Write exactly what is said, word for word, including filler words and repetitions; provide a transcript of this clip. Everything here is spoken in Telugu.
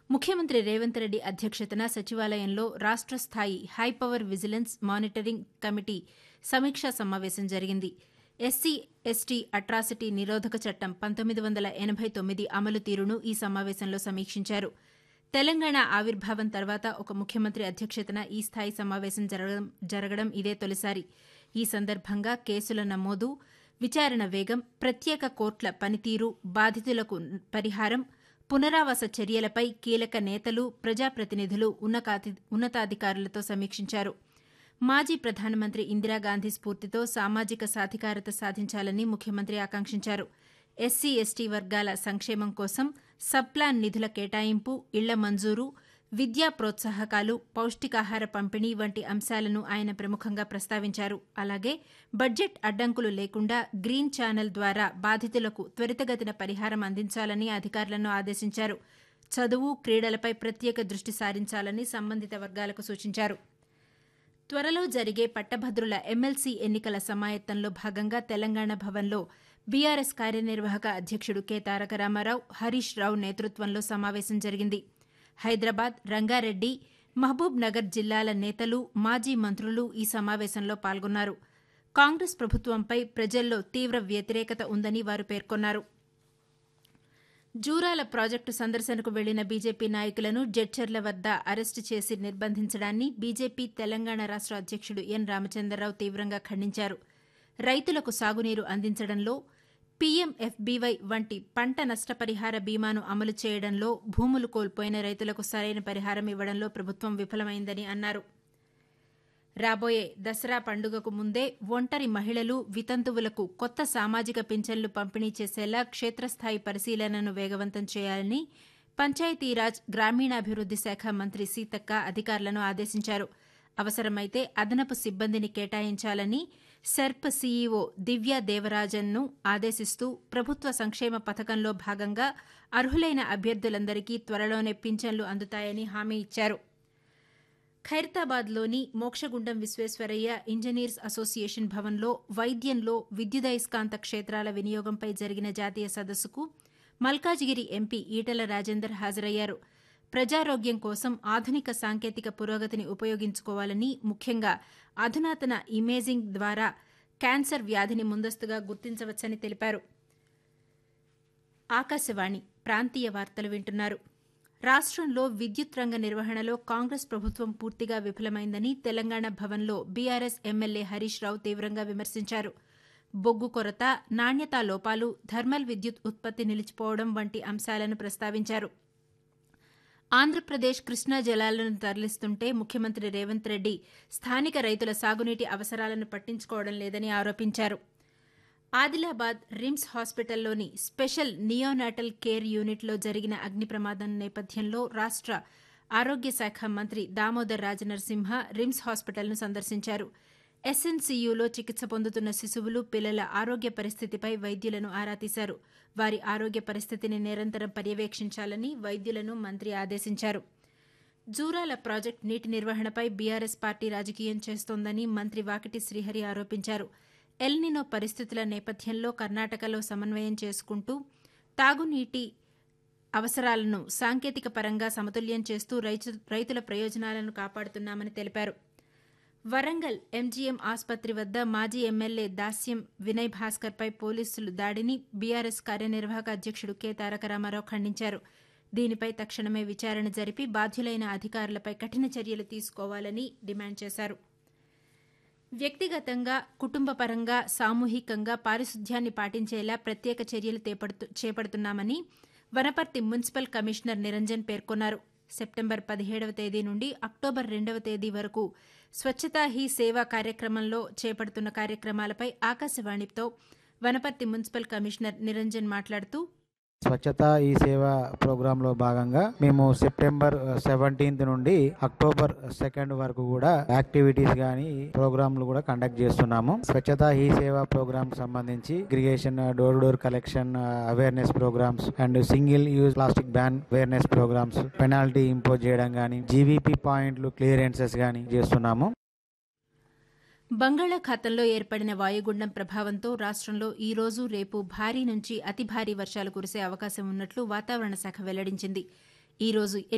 ముఖ్యమంత్రి రేవంత్ రెడ్డి అధ్యక్షతన సచివాలయంలో రాష్ట స్థాయి హైపవర్ విజిలెన్స్ మానిటరింగ్ కమిటీ సమీక్షా సమావేశం జరిగింది. ఎస్సీ ఎస్టీ అట్రాసిటీ నిరోధక చట్టం పంతొమ్మిది వందల ఎనబై తొమ్మిది అమలు తీరును ఈ సమావేశంలో సమీక్షించారు. తెలంగాణ ఆవిర్భావం తర్వాత ఒక ముఖ్యమంత్రి అధ్యక్షతన ఈ స్థాయి సమావేశం జరగడం జరగడం ఇదే తొలిసారి. ఈ సందర్భంగా కేసుల నమోదు, విచారణ వేగం, ప్రత్యేక కోర్టుల పనితీరు, బాధితులకు పరిహారం, పునరావాస చర్యలపై కీలక నేతలు, ప్రజాప్రతినిధులు, ఉన్నతాధికారులతో సమీక్షించారు. మాజీ ప్రధానమంత్రి ఇందిరాగాంధీ స్ఫూర్తితో సామాజిక సాధికారత సాధించాలని ముఖ్యమంత్రి ఆకాంక్షించారు. ఎస్సీ ఎస్టీ వర్గాల సంక్షేమం కోసం సబ్ప్లాన్ నిధుల కేటాయింపు, ఇళ్ల మంజూరు, విద్యా ప్రోత్సాహకాలు, పౌష్టికాహార పంపిణీ వంటి అంశాలను ఆయన ప్రముఖంగా ప్రస్తావించారు. అలాగే బడ్జెట్ అడ్డంకులు లేకుండా గ్రీన్ ఛానల్ ద్వారా బాధితులకు త్వరితగతిన పరిహారం అందించాలని అధికారులను ఆదేశించారు. చదువు, క్రీడలపై ప్రత్యేక దృష్టి సారించాలని సంబంధిత వర్గాలకు సూచించారు. త్వరలో జరిగే పట్టభద్రుల ఎమ్మెల్సీ ఎన్నికల సమాయత్తంలో భాగంగా తెలంగాణ భవన్లో బీఆర్ఎస్ కార్యనిర్వాహక అధ్యక్షుడు కె తారక రామారావు, హరీష్ రావు నేతృత్వంలో సమావేశం జరిగింది. హైదరాబాద్, రంగారెడ్డి, మహబూబ్ నగర్ జిల్లాల నేతలు, మాజీ మంత్రులు ఈ సమావేశంలో పాల్గొన్నారు. కాంగ్రెస్ ప్రభుత్వంపై ప్రజల్లో తీవ్ర వ్యతిరేకత ఉందని వారు పేర్కొన్నారు. జూరాల ప్రాజెక్టు సందర్శనకు వెళ్లిన బీజేపీ నాయకులను జడ్చర్ల వద్ద అరెస్టు చేసి నిర్బంధించడాన్ని బీజేపీ తెలంగాణ రాష్ట అధ్యక్షుడు ఎన్ రామచంద్రరావు తీవ్రంగా ఖండించారు. రైతులకు సాగునీరు అందించడంలో, పీఎంఎఫ్బీవై వంటి పంట నష్టపరిహార బీమాను అమలు చేయడంలో, భూములు కోల్పోయిన రైతులకు సరైన పరిహారం ఇవ్వడంలో ప్రభుత్వం విఫలమైందని అన్నారు. రాబోయే దసరా పండుగకు ముందే ఒంటరి మహిళలు, వితంతువులకు కొత్త సామాజిక పింఛన్లు పంపిణీ చేసేలా క్షేత్రస్థాయి పరిశీలనను వేగవంతం చేయాలని పంచాయతీరాజ్, గ్రామీణాభివృద్ది శాఖ మంత్రి సీతక్క అధికారులను ఆదేశించారు. అవసరమైతే అదనపు సిబ్బందిని కేటాయించాలని సెర్ప్ సీఈఓ దివ్య దేవరాజన్ను ఆదేశిస్తూ ప్రభుత్వ సంక్షేమ పథకంలో భాగంగా అర్హులైన అభ్యర్థులందరికీ త్వరలోనే పింఛన్లు అందుతాయని హామీ ఇచ్చారు. ఖైరతాబాద్లోని మోక్షగుండం విశ్వేశ్వరయ్య ఇంజనీర్స్ అసోసియేషన్ భవన్లో వైద్యంలో విద్యుదయస్కాంత క్షేత్రాల వినియోగంపై జరిగిన జాతీయ సదస్సుకు మల్కాజిగిరి ఎంపీ ఈటెల రాజేందర్ హాజరయ్యారు. ప్రజారోగ్యం కోసం ఆధునిక సాంకేతిక పురోగతిని ఉపయోగించుకోవాలని, ముఖ్యంగా అధునాతన ఇమేజింగ్ ద్వారా క్యాన్సర్ వ్యాధిని ముందస్తుగా గుర్తించవచ్చని తెలిపారు. ఆకాశవాణి ప్రాంతీయ వార్తలు వింటున్నారు. రాష్ట్రంలో విద్యుత్ రంగ నిర్వహణలో కాంగ్రెస్ ప్రభుత్వం పూర్తిగా విఫలమైందని తెలంగాణ భవన్లో బీఆర్ఎస్ ఎమ్మెల్యే హరీష్ రావు తీవ్రంగా విమర్శించారు. బొగ్గు కొరత, నాణ్యతా లోపాలు, థర్మల్ విద్యుత్ ఉత్పత్తి నిలిచిపోవడం వంటి అంశాలను ప్రస్తావించారు. ఆంధ్రప్రదేశ్ కృష్ణా జలాలను తరలిస్తుంటే ముఖ్యమంత్రి రేవంత్ రెడ్డి స్థానిక రైతుల సాగునీటి అవసరాలను పట్టించుకోవడం లేదని ఆరోపించారు. Adilabad RIMS హాస్పిటల్లోని special neonatal care యూనిట్లో జరిగిన అగ్ని ప్రమాదం నేపథ్యంలో రాష్ట ఆరోగ్య శాఖ మంత్రి దామోదర్ రాజనరసింహ రిమ్స్ హాస్పిటల్ను సందర్శించారు. ఎస్ఎన్సీయూలో చికిత్స పొందుతున్న శిశువులు, పిల్లల ఆరోగ్య పరిస్థితిపై వైద్యులను ఆరా తీశారు. వారి ఆరోగ్య పరిస్థితిని నిరంతరం పర్యవేక్షించాలని వైద్యులను మంత్రి ఆదేశించారు. జూరాల ప్రాజెక్టు నీటి నిర్వహణపై బీఆర్ఎస్ పార్టీ రాజకీయం చేస్తోందని మంత్రి వాకిటి శ్రీహరి ఆరోపించారు. ఎల్నినో పరిస్థితుల నేపథ్యంలో కర్ణాటకలో సమన్వయం చేసుకుంటూ తాగునీటి అవసరాలను సాంకేతిక పరంగా సమతుల్యం చేస్తూ రైతుల ప్రయోజనాలను కాపాడుతున్నామని తెలిపారు. వరంగల్ ఎంజీఎం ఆసుపత్రి వద్ద మాజీ ఎమ్మెల్యే దాస్యం వినయ్ భాస్కర్పై పోలీసులు దాడిని బీఆర్ఎస్ కార్యనిర్వాహక అధ్యక్షుడు కె తారక రామారావు ఖండించారు. దీనిపై తక్షణమే విచారణ జరిపి బాధ్యులైన అధికారులపై కఠిన చర్యలు తీసుకోవాలని డిమాండ్ చేశారు. వ్యక్తిగతంగా, కుటుంబపరంగా, సామూహికంగా పారిశుద్ధ్యాన్ని పాటించేలా ప్రత్యేక చర్యలు చేపడుతున్నామని వనపర్తి మున్సిపల్ కమిషనర్ నిరంజన్ పేర్కొన్నారు. సెప్టెంబర్ పదిహేడవ తేదీ నుండి అక్టోబర్ రెండవ తేదీ వరకు స్వచ్ఛతా హీ సేవా కార్యక్రమంలో చేపడుతున్న కార్యక్రమాలపై ఆకాశవాణితో వనపర్తి మున్సిపల్ కమిషనర్ నిరంజన్ మాట్లాడుతూ, స్వచ్ఛత ఈ సేవా ప్రోగ్రామ్ లో భాగంగా మేము సెప్టెంబర్ సెవెంటీన్త్ నుండి అక్టోబర్ సెకండ్ వరకు కూడా యాక్టివిటీస్ గానీ ప్రోగ్రాంలు కూడా కండక్ట్ చేస్తున్నాము. స్వచ్ఛత ఈ సేవా ప్రోగ్రామ్ సంబంధించి aggregation, door door collection awareness programmes and single use plastic ban awareness programmes, penalty impose చేయడం గానీ, జీవీపీ పాయింట్లు క్లియరెన్సెస్ గానీ చేస్తున్నాము. బంగాళాఖాతంలో ఏర్పడిన వాయుగుండం ప్రభావంతో రాష్ట్రంలో ఈ రోజు, రేపు భారీ నుంచి అతి భారీ వర్షాలు కురిసే అవకాశం ఉన్నట్లు వాతావరణ శాఖ వెల్లడించింది. ఈ రోజు